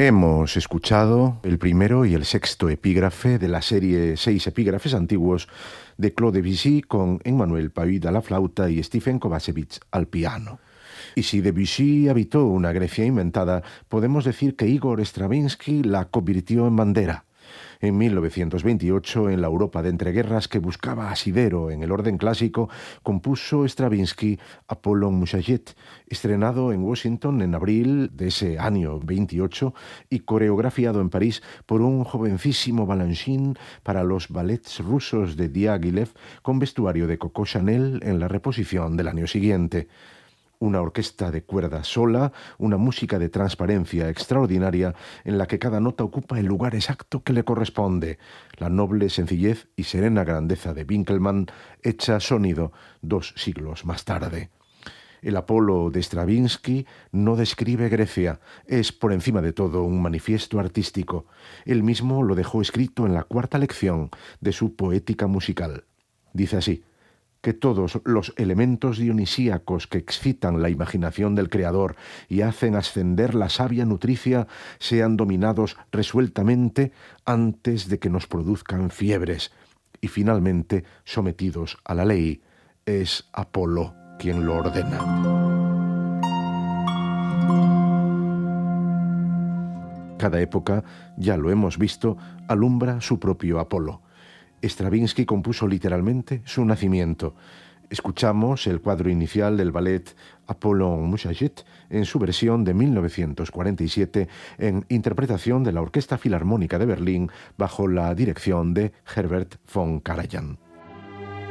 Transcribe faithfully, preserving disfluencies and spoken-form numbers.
Hemos escuchado el primero y el sexto epígrafe de la serie Seis epígrafes antiguos de Claude Debussy con Emmanuel Païd a la flauta y Stephen Kovacevic al piano. Y si Debussy habitó una Grecia inventada, podemos decir que Igor Stravinsky la convirtió en bandera. En mil novecientos veintiocho, en la Europa de entreguerras que buscaba asidero en el orden clásico, compuso Stravinsky Apollon Musajet, estrenado en Washington en abril de ese año veintiocho y coreografiado en París por un jovencísimo Balanchine para los ballets rusos de Diaghilev con vestuario de Coco Chanel en la reposición del año siguiente. Una orquesta de cuerda sola, una música de transparencia extraordinaria en la que cada nota ocupa el lugar exacto que le corresponde, la noble sencillez y serena grandeza de Winkelmann hecha sonido dos siglos más tarde. El Apolo de Stravinsky no describe Grecia, es por encima de todo un manifiesto artístico. Él mismo lo dejó escrito en la cuarta lección de su Poética musical. Dice así: que todos los elementos dionisíacos que excitan la imaginación del creador y hacen ascender la savia nutricia sean dominados resueltamente antes de que nos produzcan fiebres y finalmente sometidos a la ley. Es Apolo quien lo ordena. Cada época, ya lo hemos visto, alumbra su propio Apolo. Stravinsky compuso literalmente su nacimiento. Escuchamos el cuadro inicial del ballet Apollon Musajet en su versión de mil novecientos cuarenta y siete en interpretación de la Orquesta Filarmónica de Berlín bajo la dirección de Herbert von Karajan.